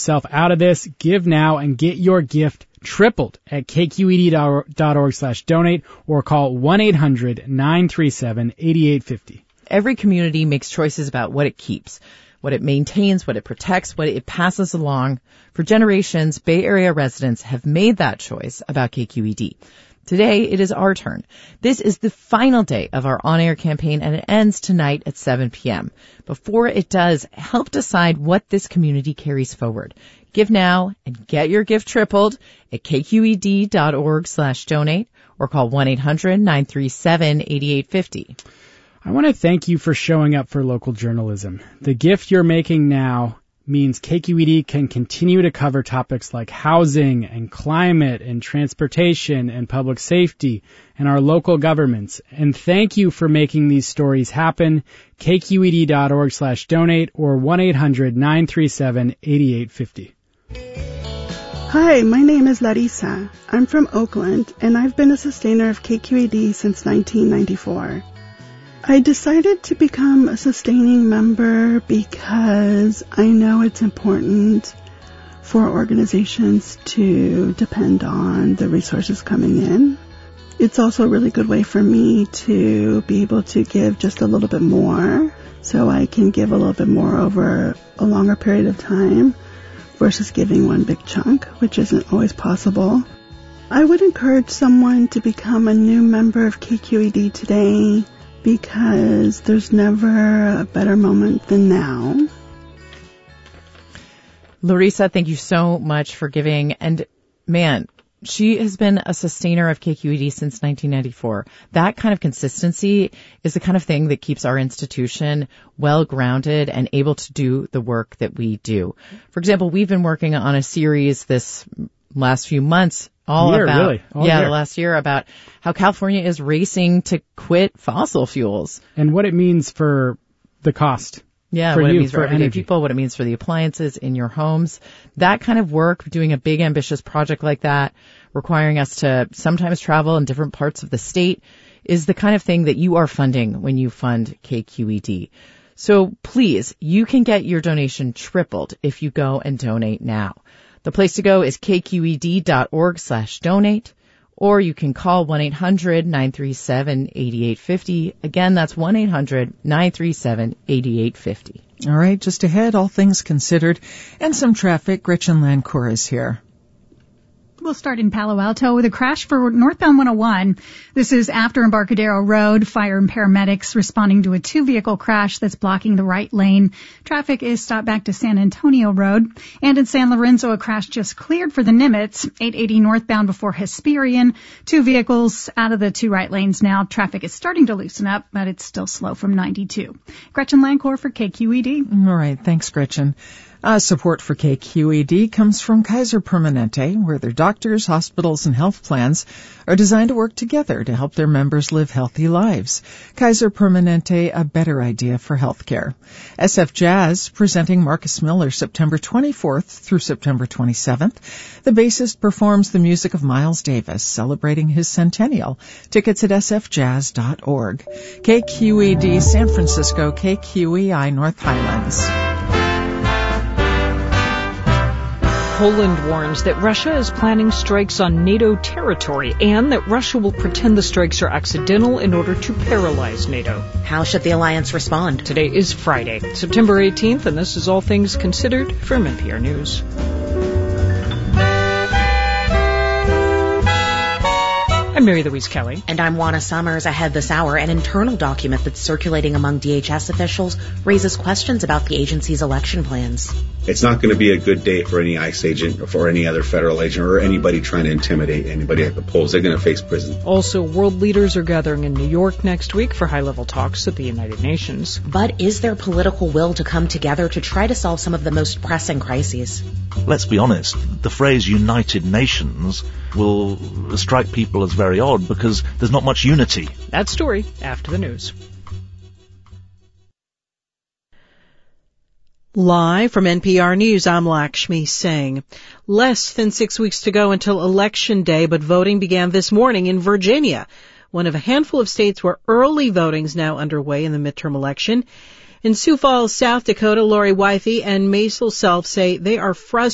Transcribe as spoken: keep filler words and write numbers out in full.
yourself out of this. Give now and get your gift tripled at k q e d dot org slash donate or call one eight hundred nine three seven eight eight five zero. Every community makes choices about what it keeps, what it maintains, what it protects, what it passes along. For generations, Bay Area residents have made that choice about K Q E D. Today, it is our turn. This is the final day of our on-air campaign, and it ends tonight at seven p.m. Before it does, help decide what this community carries forward. Give now and get your gift tripled at k q e d dot org slash donate or call one eight hundred nine three seven eight eight five zero. I want to thank you for showing up for local journalism. The gift you're making now means K Q E D can continue to cover topics like housing and climate and transportation and public safety and our local governments. And thank you for making these stories happen. k q e d dot org slash donate or one eight hundred nine three seven eight eight five zero. Hi, my name is Larissa. I'm from Oakland, and I've been a sustainer of K Q E D since nineteen ninety-four. I decided to become a sustaining member because I know it's important for organizations to depend on the resources coming in. It's also a really good way for me to be able to give just a little bit more, so I can give a little bit more over a longer period of time versus giving one big chunk, which isn't always possible. I would encourage someone to become a new member of K Q E D today, because there's never a better moment than now. Larissa, thank you so much for giving. And man, she has been a sustainer of K Q E D since nineteen ninety-four. That kind of consistency is the kind of thing that keeps our institution well grounded and able to do the work that we do. For example, we've been working on a series this last few months all year, about, really. All yeah, year. the last year about how California is racing to quit fossil fuels. And what it means for the cost. Yeah, for what you, it means for, for everyday energy. people, what it means for the appliances in your homes. That kind of work, doing a big ambitious project like that, requiring us to sometimes travel in different parts of the state, is the kind of thing that you are funding when you fund K Q E D. So please, you can get your donation tripled if you go and donate now. The place to go is k q e d dot org slash donate, or you can call one eight hundred nine three seven eight eight five zero. Again, that's one eight hundred nine three seven eight eight five zero. All right, just ahead, all things considered, and some traffic. Gretchen Lancour is here. We'll start in Palo Alto with a crash for northbound one oh one. This is after Embarcadero Road. Fire and paramedics responding to a two-vehicle crash that's blocking the right lane. Traffic is stopped back to San Antonio Road. And in San Lorenzo, a crash just cleared for the Nimitz. eight eighty northbound before Hesperian. Two vehicles out of the two right lanes now. Traffic is starting to loosen up, but it's still slow from ninety-two. Gretchen Lancour for K Q E D. All right, thanks, Gretchen. Uh, support for K Q E D comes from Kaiser Permanente, where their doctors, hospitals, and health plans are designed to work together to help their members live healthy lives. Kaiser Permanente, a better idea for healthcare. S F Jazz, presenting Marcus Miller September twenty-fourth through September twenty-seventh. The bassist performs the music of Miles Davis, celebrating his centennial. Tickets at s f jazz dot org. K Q E D San Francisco, K Q E I North Highlands. Poland warns that Russia is planning strikes on NATO territory and that Russia will pretend the strikes are accidental in order to paralyze NATO. How should the alliance respond? Today is Friday, September eighteenth, and this is All Things Considered from N P R News. I'm Mary Louise Kelly. And I'm Juana Summers. Ahead this hour, an internal document that's circulating among D H S officials raises questions about the agency's election plans. It's not going to be a good day for any ICE agent or for any other federal agent or anybody trying to intimidate anybody at the polls. They're going to face prison. Also, world leaders are gathering in New York next week for high-level talks at the United Nations. But is there political will to come together to try to solve some of the most pressing crises? Let's be honest, the phrase United Nations will strike people as very odd because there's not much unity. That story after the news. Live from N P R News, I'm Lakshmi Singh. Less than six weeks to go until Election Day, but voting began this morning in Virginia, one of a handful of states where early voting is now underway in the midterm election. In Sioux Falls, South Dakota, Lori Wythe and Maisel Self say they are frustrated